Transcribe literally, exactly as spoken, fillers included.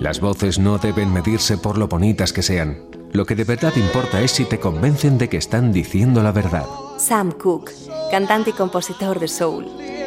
Las voces no deben medirse por lo bonitas que sean. Lo que de verdad importa es si te convencen de que están diciendo la verdad. Sam Cooke, cantante y compositor de soul.